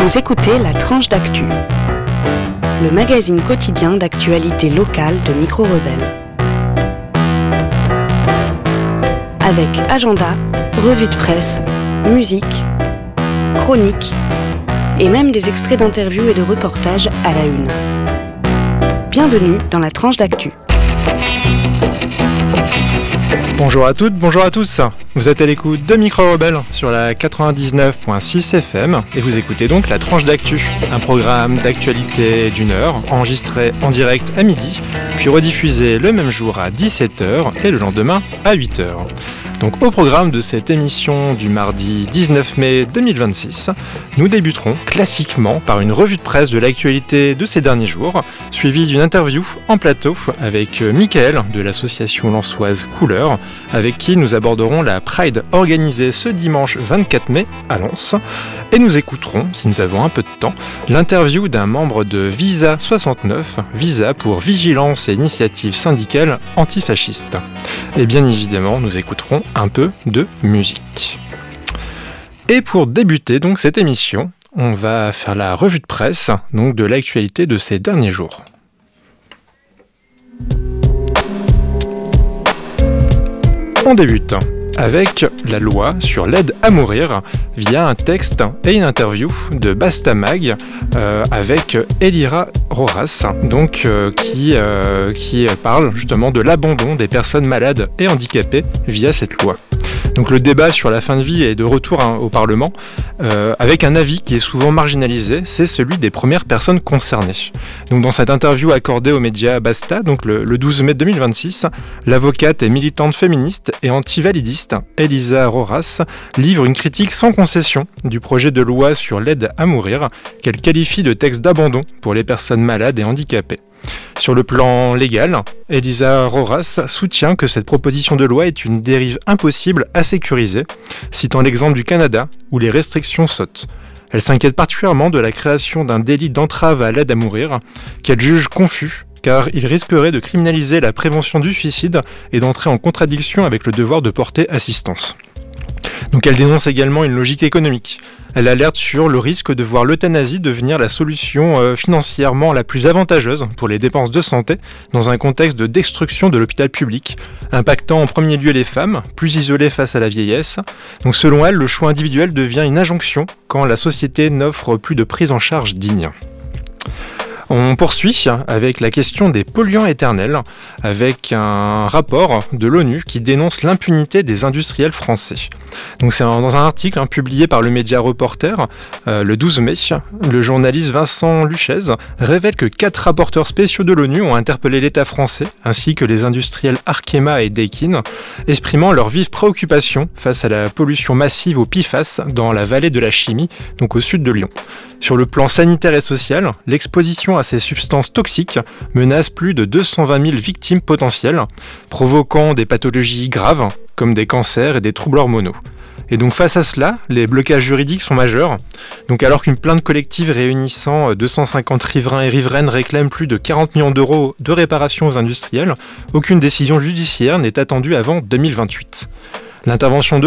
Vous écoutez La Tranche d'Actu, le magazine quotidien d'actualité locale de Micro Rebelle. Avec agenda, revue de presse, musique, chronique et même des extraits d'interviews et de reportages à la une. Bienvenue dans La Tranche d'Actu. Bonjour à toutes, bonjour à tous. Vous êtes à l'écoute de Micro Rebelle sur la 99.6 FM et vous écoutez donc La Tranche d'Actu, un programme d'actualité d'une heure, enregistré en direct à midi, puis rediffusé le même jour à 17h et le lendemain à 8h. Donc au programme de cette émission du mardi 19 mai 2026, nous débuterons classiquement par une revue de presse de l'actualité de ces derniers jours, suivie d'une interview en plateau avec Mickaël de l'association lensoise Couleur, avec qui nous aborderons la Pride organisée ce dimanche 24 mai à Lens. Et nous écouterons, si nous avons un peu de temps, l'interview d'un membre de Visa 69, Visa pour Vigilance et Initiative Syndicale Antifasciste. Et bien évidemment, nous écouterons un peu de musique. Et pour débuter donc cette émission, on va faire la revue de presse donc de l'actualité de ces derniers jours. On débute avec la loi sur l'aide à mourir via un texte et une interview de Basta Mag avec Elira Roras, donc qui parle justement de l'abandon des personnes malades et handicapées via cette loi. Donc le débat sur la fin de vie est de retour au Parlement, avec un avis qui est souvent marginalisé, c'est celui des premières personnes concernées. Donc dans cette interview accordée aux médias Basta, donc le 12 mai 2026, l'avocate et militante féministe et antivalidiste Elisa Roras livre une critique sans concession du projet de loi sur l'aide à mourir, qu'elle qualifie de texte d'abandon pour les personnes malades et handicapées. Sur le plan légal, Elisa Roras soutient que cette proposition de loi est une dérive impossible à sécuriser, citant l'exemple du Canada où les restrictions sautent. Elle s'inquiète particulièrement de la création d'un délit d'entrave à l'aide à mourir, qu'elle juge confus, car il risquerait de criminaliser la prévention du suicide et d'entrer en contradiction avec le devoir de porter assistance. Donc elle dénonce également une logique économique. Elle alerte sur le risque de voir l'euthanasie devenir la solution financièrement la plus avantageuse pour les dépenses de santé dans un contexte de destruction de l'hôpital public, impactant en premier lieu les femmes, plus isolées face à la vieillesse. Donc selon elle, le choix individuel devient une injonction quand la société n'offre plus de prise en charge digne. On poursuit avec la question des polluants éternels, avec un rapport de l'ONU qui dénonce l'impunité des industriels français. Donc c'est dans un article publié par le média Reporter le 12 mai, le journaliste Vincent Luchez révèle que 4 rapporteurs spéciaux de l'ONU ont interpellé l'État français, ainsi que les industriels Arkema et Daikin, exprimant leur vive préoccupation face à la pollution massive au PFAS dans la vallée de la Chimie, donc au sud de Lyon. Sur le plan sanitaire et social, l'exposition à ces substances toxiques menace plus de 220 000 victimes potentielles, provoquant des pathologies graves comme des cancers et des troubles hormonaux. Et donc face à cela, les blocages juridiques sont majeurs. Donc alors qu'une plainte collective réunissant 250 riverains et riveraines réclame plus de 40 millions d'euros de réparation aux industriels, aucune décision judiciaire n'est attendue avant 2028. L'intervention de